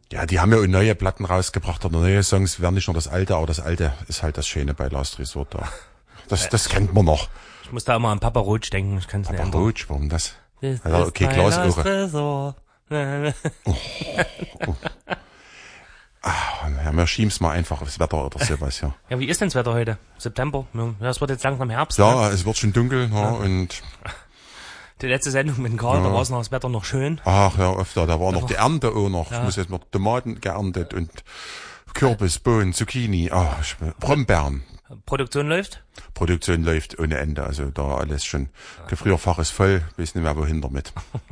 Ja, die haben ja auch neue Platten rausgebracht oder neue Songs, werden nicht nur das Alte, aber das Alte ist halt das Schöne bei Last Resort da. Das kennt man noch. Ich muss da immer an Papa Roach denken, ich kann es nicht Papa ändern. Roach, warum das? Das Also, okay, ist Glasohre. Ja, wir schieben's mal einfach aufs Wetter oder sowas, ja. Ja, wie ist denn das Wetter heute? September? Ja, es wird jetzt langsam Herbst. Ja, Ne? es wird schon dunkel, ja, und... Die letzte Sendung mit dem Karl, da war es noch das Wetter noch schön. Ach ja, öfter, da war noch die Ernte auch noch. Ja. Ich muss jetzt noch Tomaten geerntet und Kürbis, Bohnen, Zucchini, Brombeeren. Produktion läuft? Produktion läuft ohne Ende, also da alles schon. Gefrierfach ist voll, weiß nicht mehr wohin damit.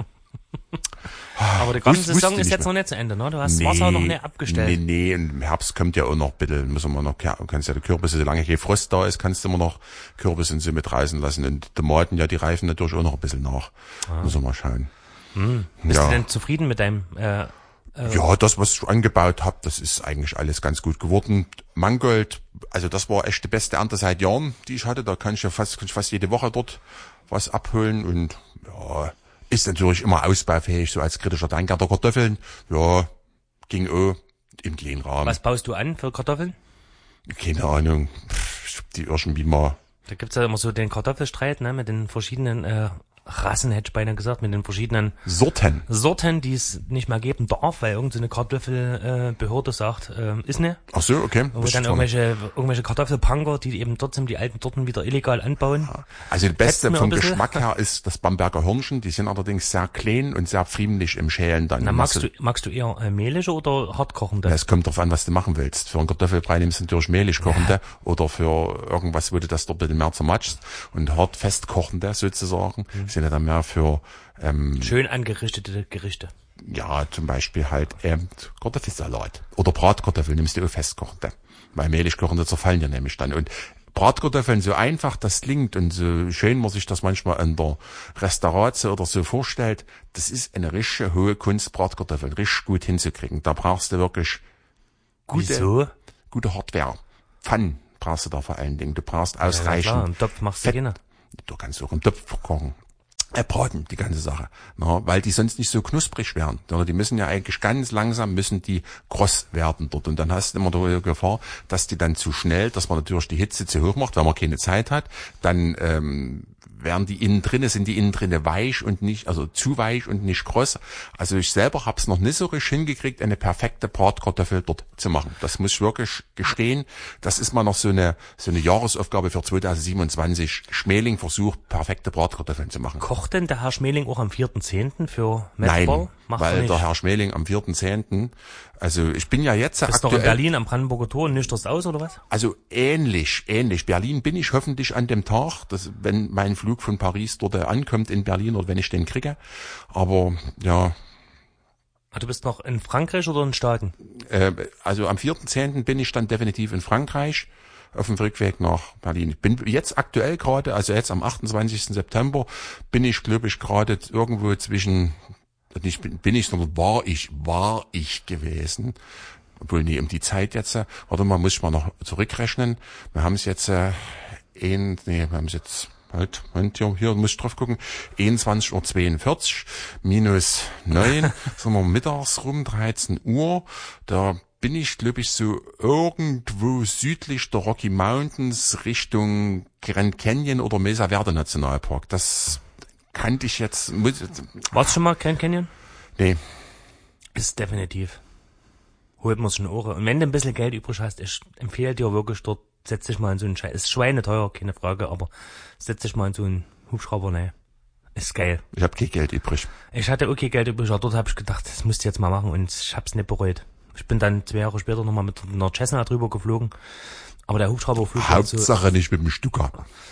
Aber die ganze Saison ist jetzt noch nicht zu Ende, ne? Du hast das Wasser noch nicht abgestellt. Nee, im Herbst kommt ja auch noch ein bisschen, müssen wir noch, kannst ja die Kürbisse, solange kein Frost da ist, kannst du immer noch Kürbisse und so mit reißen lassen. Und Tomaten, ja, die reifen natürlich auch noch ein bisschen nach. Müssen wir mal schauen. Bist du denn zufrieden mit deinem, Ja, das, was ich angebaut habe, das ist eigentlich alles ganz gut geworden. Mangold, also das war echt die beste Ernte seit Jahren, die ich hatte. Da kann ich fast jede Woche dort was abholen und, ja, ist natürlich immer ausbaufähig, so als kritischer Denker der Kartoffeln. Ja, ging auch im kleinen Rahmen. Was baust du an für Kartoffeln? Keine Ahnung. Ich hab die irgendwie mal. Da gibt's ja immer so den Kartoffelstreit, ne, mit den verschiedenen Rassen, hätte ich beinahe gesagt, mit den verschiedenen Sorten, die es nicht mehr geben darf, weil irgendeine Kartoffelbehörde sagt, ist ne. Ach so, okay. Wo dann irgendwelche Kartoffelpunker, die eben trotzdem die alten Sorten wieder illegal anbauen. Also das Beste vom Geschmack her ist das Bamberger Hörnchen. Die sind allerdings sehr klein und sehr friemlich im Schälen dann. Na, magst du eher mehlige oder hartkochende? Ja, es kommt drauf an, was du machen willst. Für einen Kartoffelbrei nimmst du natürlich mehlig kochende oder für irgendwas, wo du das dort ein bisschen mehr zermatschst und hart fest kochende sozusagen. Sind ja dann mehr für schön angerichtete Gerichte. Ja, zum Beispiel halt Kartoffelsalat oder Bratkartoffeln nimmst du auch festkochende, weil mehlig kochende zerfallen ja nämlich dann. Und Bratkartoffeln, so einfach das klingt und so schön man sich das manchmal in der Restauration oder so vorstellt, das ist eine richtige hohe Kunst, Bratkartoffeln richtig gut hinzukriegen. Da brauchst du wirklich gute Hardware. Pfannen brauchst du da vor allen Dingen. Du brauchst ausreichend. Ja, im Topf machst du gerne. Du kannst auch im Topf kochen. Braten, die ganze Sache. Na, weil die sonst nicht so knusprig werden. Die müssen ja eigentlich ganz langsam, müssen die kross werden dort. Und dann hast du immer die Gefahr, dass die dann zu schnell, dass man natürlich die Hitze zu hoch macht, weil man keine Zeit hat. Dann sind die innen drinne weich und nicht, also zu weich und nicht kross. Also ich selber hab's noch nicht so richtig hingekriegt, eine perfekte Bratkartoffel dort zu machen. Das muss ich wirklich gestehen. Das ist mal noch so eine Jahresaufgabe für 2027. Schmeling versucht, perfekte Bratkartoffeln zu machen. Kocht denn der Herr Schmeling auch am 4.10. für Metzbau? Nein, weil der Herr Schmeling am 4.10., also ich bin ja jetzt aktuell... Bist du noch in Berlin am Brandenburger Tor und nüchterst aus, oder was? Also ähnlich. Berlin bin ich hoffentlich an dem Tag, wenn mein Flug von Paris dort ankommt in Berlin oder wenn ich den kriege. Aber, ja... Du bist noch in Frankreich oder in den Staaten? Also am 4.10. bin ich dann definitiv in Frankreich auf dem Rückweg nach Berlin. Ich bin jetzt aktuell gerade, also jetzt am 28. September, bin ich, glaube ich, gerade irgendwo zwischen... war ich gewesen. Obwohl, nee, um die Zeit jetzt, warte mal, muss ich mal noch zurückrechnen. Wir haben es jetzt, hier muss ich drauf gucken, 21:42 Uhr, minus 9, sind wir mittags rum, 13 Uhr, da bin ich, glaube ich, so irgendwo südlich der Rocky Mountains Richtung Grand Canyon oder Mesa Verde Nationalpark. Das kannte ich jetzt. Warst du schon mal Grand Canyon? Nee. Ist definitiv. Holt man sich eine Ohren. Und wenn du ein bisschen Geld übrig hast, ich empfehle dir wirklich dort, setz dich mal in so einen Scheiß. Ist schweineteuer, keine Frage, aber setz dich mal in so einen Hubschrauber, ne. Ist geil. Ich hab kein Geld übrig. Ich hatte okay Geld übrig, aber dort habe ich gedacht, das musst du jetzt mal machen und ich hab's nicht bereut. Ich bin dann 2 Jahre später nochmal mit einer Cessna drüber geflogen, aber der Hubschrauberflug... Hauptsache nicht mit dem Stuka.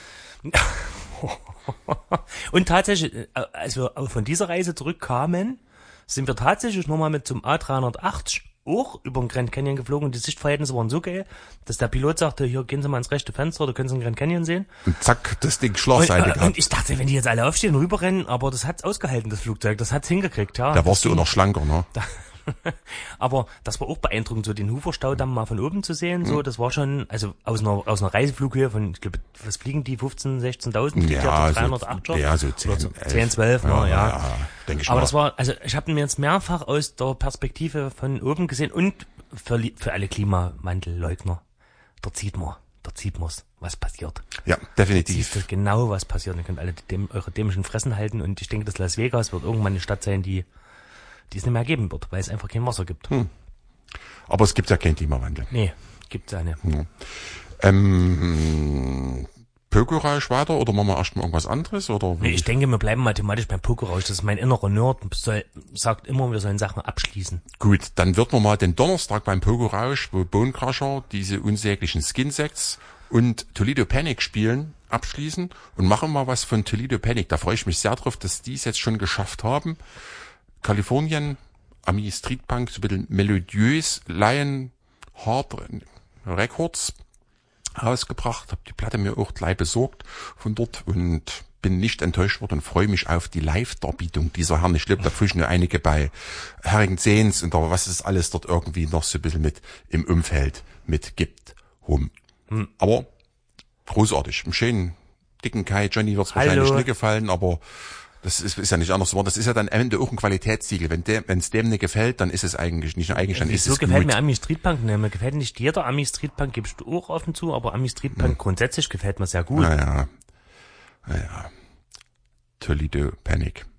Und tatsächlich, als wir von dieser Reise zurückkamen, sind wir tatsächlich nochmal mit zum A380 auch über den Grand Canyon geflogen und die Sichtverhältnisse waren so geil, dass der Pilot sagte, hier gehen Sie mal ins rechte Fenster, da können Sie den Grand Canyon sehen. Und zack, das Ding schlafseitig. Und ich dachte, wenn die jetzt alle aufstehen und rüberrennen, aber das hat's ausgehalten, das Flugzeug, das hat's hingekriegt, ja. Da warst du auch noch schlanker, ne? Aber das war auch beeindruckend, so den Hufer-Staudamm mal von oben zu sehen, so, das war schon, also aus einer Reiseflughöhe von, ich glaube, was fliegen die, 15.000, 16.000, Ja, die 308er? ja, so 10, 10, 12, ja. Denke ich Aber mal. das war, also ich habe mir jetzt mehrfach aus der Perspektive von oben gesehen und für alle Klimawandelleugner, da zieht man's, was passiert. Ja, Siehst definitiv. du genau, was passiert. Ihr könnt alle eure dämischen Fressen halten und ich denke, dass Las Vegas wird irgendwann eine Stadt sein, die es nicht mehr geben wird, weil es einfach kein Wasser gibt. Aber es gibt ja keinen Klimawandel. Nee, gibt's eine. Pokerausch weiter oder machen wir erstmal irgendwas anderes? Oder Nee, ich denke, wir bleiben mathematisch beim Pokerausch. Das ist mein innerer Nerd, sagt immer, wir sollen Sachen abschließen. Gut, dann wird man mal den Donnerstag beim Pokerausch, wo Bone Crusher diese unsäglichen Skin-Sects und Toledo Panic spielen, abschließen und machen mal was von Toledo Panic. Da freue ich mich sehr drauf, dass die es jetzt schon geschafft haben. Kalifornien, Ami Street Punk, so ein bisschen melodiös, Lion Hard Records rausgebracht, habe die Platte mir auch gleich besorgt von dort und bin nicht enttäuscht worden und freue mich auf die Live-Darbietung dieser Herren. Ich glaube, da frischen nur einige bei Herring Zehns und da was es alles dort irgendwie noch so ein bisschen mit im Umfeld mit gibt rum. Aber großartig, im schönen dicken Kai. Johnny wird es wahrscheinlich nicht gefallen, aber das ist ja nicht anders geworden. Das ist ja dann am Ende auch ein Qualitätssiegel. Wenn es dem nicht gefällt, dann ist es eigentlich nicht. Eigentlich dann ist es gut. Wieso gefällt mir Ami Street Punk? Ne, mir gefällt nicht jeder Ami Street Punk, gibst du auch offen zu, aber Ami Street Punk grundsätzlich gefällt mir sehr gut. Naja. Toledo Panic.